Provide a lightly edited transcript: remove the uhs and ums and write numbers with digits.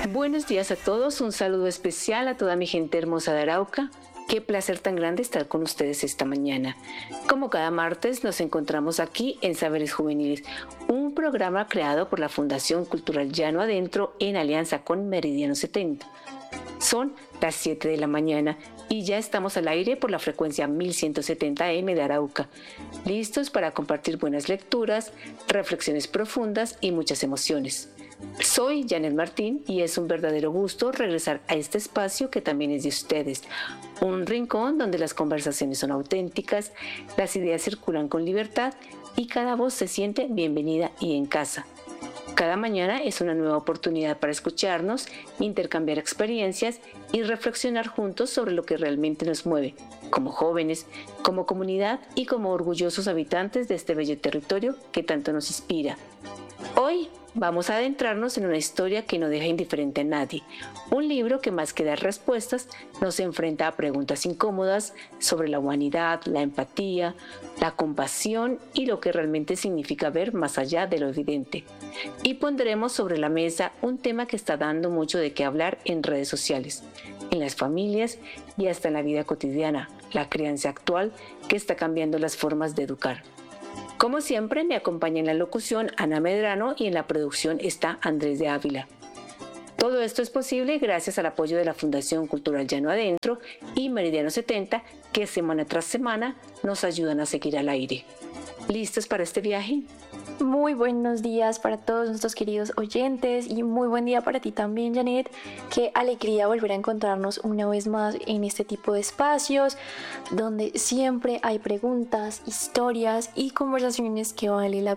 Buenos días a todos, un saludo especial a toda mi gente hermosa de Arauca. Qué placer tan grande estar con ustedes esta mañana. Como cada martes nos encontramos aquí en Saberes Juveniles, un programa creado por la Fundación Cultural Llano Adentro en alianza con Meridiano 70. Son las 7 de la mañana y ya estamos al aire por la frecuencia 1170M de Arauca, listos para compartir buenas lecturas, reflexiones profundas y muchas emociones. Soy Janet Martín y es un verdadero gusto regresar a este espacio que también es de ustedes, un rincón donde las conversaciones son auténticas, las ideas circulan con libertad y cada voz se siente bienvenida y en casa. Cada mañana es una nueva oportunidad para escucharnos, intercambiar experiencias y reflexionar juntos sobre lo que realmente nos mueve, como jóvenes, como comunidad y como orgullosos habitantes de este bello territorio que tanto nos inspira. Hoy vamos a adentrarnos en una historia que no deja indiferente a nadie, un libro que más que dar respuestas nos enfrenta a preguntas incómodas sobre la humanidad, la empatía, la compasión y lo que realmente significa ver más allá de lo evidente. Y pondremos sobre la mesa un tema que está dando mucho de qué hablar en redes sociales, en las familias y hasta en la vida cotidiana, la crianza actual que está cambiando las formas de educar. Como siempre, me acompaña en la locución Ana Medrano y en la producción está Andrés de Ávila. Todo esto es posible gracias al apoyo de la Fundación Cultural Llano Adentro y Meridiano 70, que semana tras semana nos ayudan a seguir al aire. ¿Listos para este viaje? Muy buenos días para todos nuestros queridos oyentes y muy buen día para ti también, Janet. Qué alegría volver a encontrarnos una vez más en este tipo de espacios donde siempre hay preguntas, historias y conversaciones que vale la